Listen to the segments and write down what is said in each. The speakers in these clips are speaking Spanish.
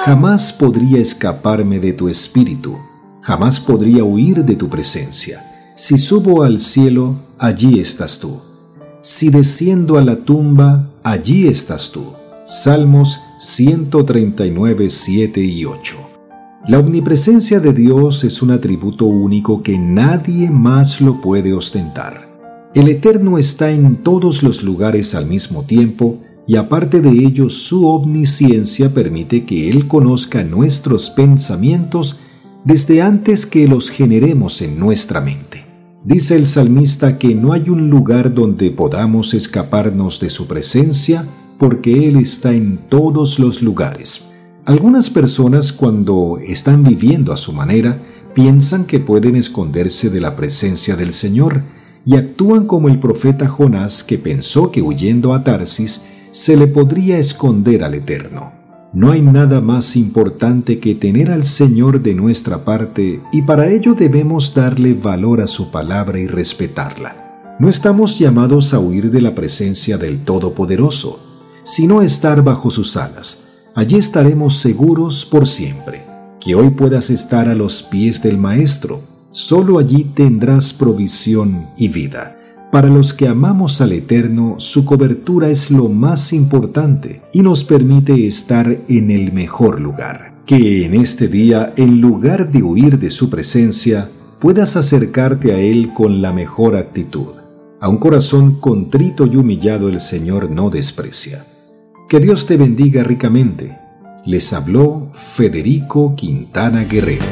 Jamás podría escaparme de tu espíritu, jamás podría huir de tu presencia. Si subo al cielo, allí estás tú. Si desciendo a la tumba, allí estás tú. Salmos 139, 7 y 8. La omnipresencia de Dios es un atributo único que nadie más lo puede ostentar. El Eterno está en todos los lugares al mismo tiempo, y aparte de ello, su omnisciencia permite que Él conozca nuestros pensamientos desde antes que los generemos en nuestra mente. Dice el salmista que no hay un lugar donde podamos escaparnos de su presencia, porque Él está en todos los lugares. Algunas personas, cuando están viviendo a su manera, piensan que pueden esconderse de la presencia del Señor y actúan como el profeta Jonás, que pensó que huyendo a Tarsis se le podría esconder al Eterno. No hay nada más importante que tener al Señor de nuestra parte, y para ello debemos darle valor a su palabra y respetarla. No estamos llamados a huir de la presencia del Todopoderoso, sino a estar bajo sus alas. Allí estaremos seguros por siempre. Que hoy puedas estar a los pies del Maestro. Solo allí tendrás provisión y vida. Para los que amamos al Eterno, su cobertura es lo más importante y nos permite estar en el mejor lugar. Que en este día, en lugar de huir de su presencia, puedas acercarte a Él con la mejor actitud. A un corazón contrito y humillado el Señor no desprecia. Que Dios te bendiga ricamente. Les habló Federico Quintana Guerrero.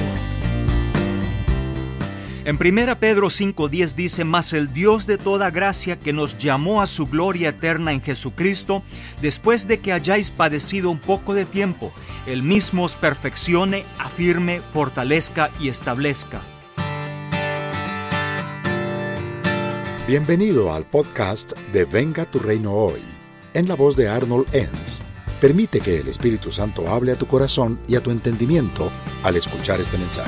En 1 Pedro 5:10 dice: mas el Dios de toda gracia, que nos llamó a su gloria eterna en Jesucristo, después de que hayáis padecido un poco de tiempo, Él mismo os perfeccione, afirme, fortalezca y establezca. Bienvenido al podcast de Venga tu Reino Hoy, en la voz de Arnold Enns. Permite que el Espíritu Santo hable a tu corazón y a tu entendimiento al escuchar este mensaje.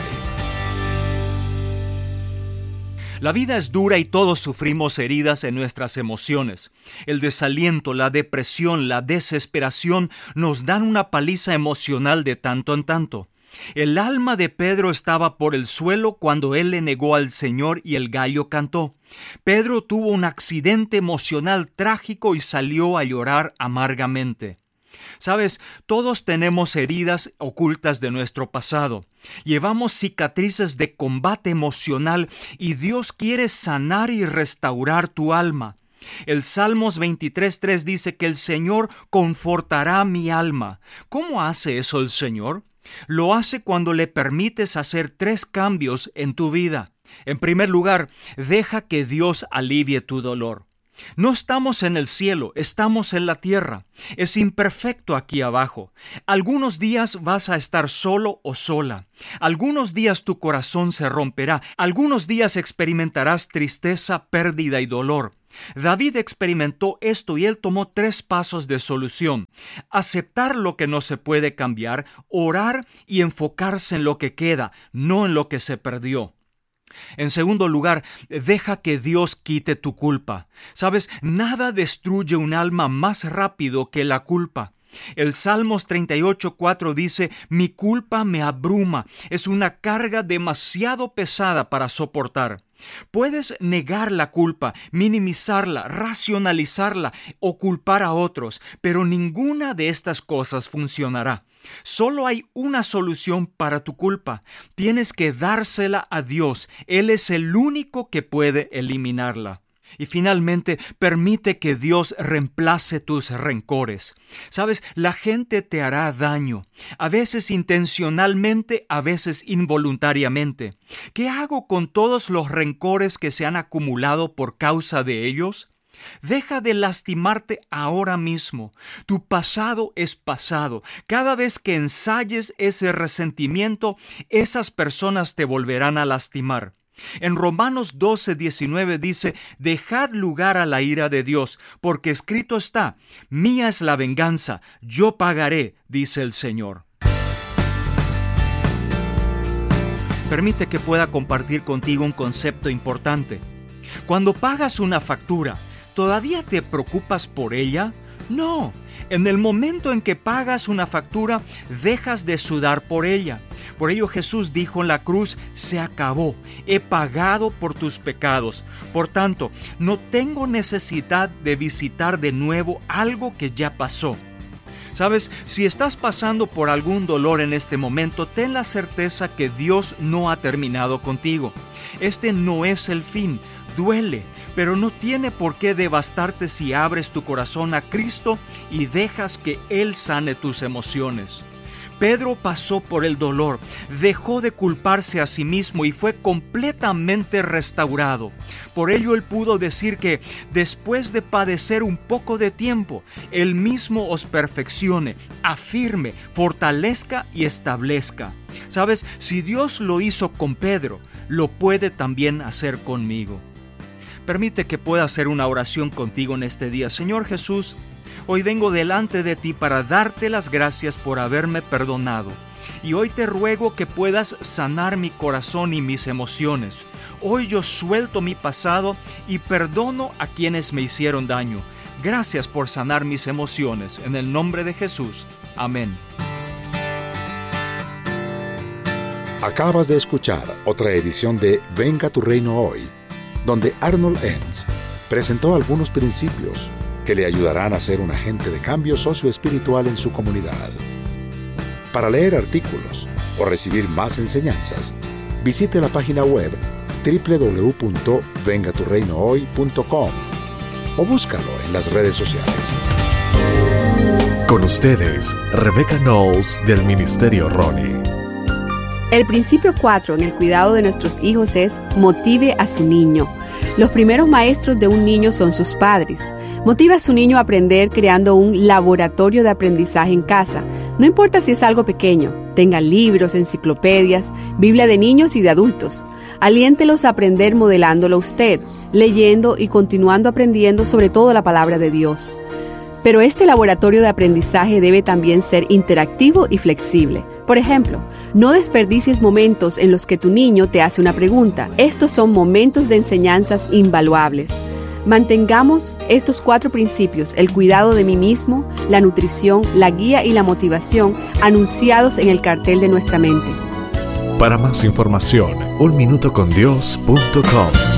La vida es dura y todos sufrimos heridas en nuestras emociones. El desaliento, la depresión, la desesperación nos dan una paliza emocional de tanto en tanto. El alma de Pedro estaba por el suelo cuando él le negó al Señor y el gallo cantó. Pedro tuvo un accidente emocional trágico y salió a llorar amargamente. Sabes, todos tenemos heridas ocultas de nuestro pasado. Llevamos cicatrices de combate emocional y Dios quiere sanar y restaurar tu alma. El Salmos 23:3 dice que el Señor confortará mi alma. ¿Cómo hace eso el Señor? Lo hace cuando le permites hacer 3 cambios en tu vida. En primer lugar, deja que Dios alivie tu dolor. No estamos en el cielo, estamos en la tierra. Es imperfecto aquí abajo. Algunos días vas a estar solo o sola. Algunos días tu corazón se romperá. Algunos días experimentarás tristeza, pérdida y dolor. David experimentó esto y él tomó 3 pasos de solución: aceptar lo que no se puede cambiar, orar y enfocarse en lo que queda, no en lo que se perdió. En segundo lugar, deja que Dios quite tu culpa. Sabes, nada destruye un alma más rápido que la culpa. El Salmos 38:4 dice: mi culpa me abruma, es una carga demasiado pesada para soportar. Puedes negar la culpa, minimizarla, racionalizarla o culpar a otros, pero ninguna de estas cosas funcionará. Solo hay una solución para tu culpa. Tienes que dársela a Dios. Él es el único que puede eliminarla. Y finalmente, permite que Dios reemplace tus rencores. Sabes, la gente te hará daño, a veces intencionalmente, a veces involuntariamente. ¿Qué hago con todos los rencores que se han acumulado por causa de ellos? Deja de lastimarte ahora mismo. Tu pasado es pasado. Cada vez que ensayes ese resentimiento, esas personas te volverán a lastimar. En Romanos 12:19 dice: dejad lugar a la ira de Dios, porque escrito está: mía es la venganza, yo pagaré, dice el Señor. Permite que pueda compartir contigo un concepto importante. Cuando pagas una factura, ¿todavía te preocupas por ella? No, en el momento en que pagas una factura, dejas de sudar por ella. Por ello Jesús dijo en la cruz: se acabó, he pagado por tus pecados. Por tanto, no tengo necesidad de visitar de nuevo algo que ya pasó. Sabes, si estás pasando por algún dolor en este momento, ten la certeza que Dios no ha terminado contigo. Este no es el fin, duele, pero no tiene por qué devastarte si abres tu corazón a Cristo y dejas que Él sane tus emociones. Pedro pasó por el dolor, dejó de culparse a sí mismo y fue completamente restaurado. Por ello él pudo decir que después de padecer un poco de tiempo, Él mismo os perfeccione, afirme, fortalezca y establezca. ¿Sabes? Si Dios lo hizo con Pedro, lo puede también hacer conmigo. Permite que pueda hacer una oración contigo en este día. Señor Jesús, hoy vengo delante de ti para darte las gracias por haberme perdonado. Y hoy te ruego que puedas sanar mi corazón y mis emociones. Hoy yo suelto mi pasado y perdono a quienes me hicieron daño. Gracias por sanar mis emociones. En el nombre de Jesús. Amén. Acabas de escuchar otra edición de Venga tu Reino Hoy, donde Arnold Enns presentó algunos principios que le ayudarán a ser un agente de cambio socioespiritual en su comunidad. Para leer artículos o recibir más enseñanzas, visite la página web www.vengaturreinohoy.com o búscalo en las redes sociales. Con ustedes, Rebecca Knowles del Ministerio Ronnie. El principio 4 en el cuidado de nuestros hijos es: motive a su niño. Los primeros maestros de un niño son sus padres. Motiva a su niño a aprender creando un laboratorio de aprendizaje en casa. No importa si es algo pequeño, tenga libros, enciclopedias, Biblia de niños y de adultos. Aliéntelos a aprender modelándolo usted, leyendo y continuando aprendiendo sobre todo la palabra de Dios. Pero este laboratorio de aprendizaje debe también ser interactivo y flexible. Por ejemplo, no desperdicies momentos en los que tu niño te hace una pregunta. Estos son momentos de enseñanzas invaluables. Mantengamos estos 4 principios: el cuidado de mí mismo, la nutrición, la guía y la motivación, anunciados en el cartel de nuestra mente. Para más información, unminutocondios.com.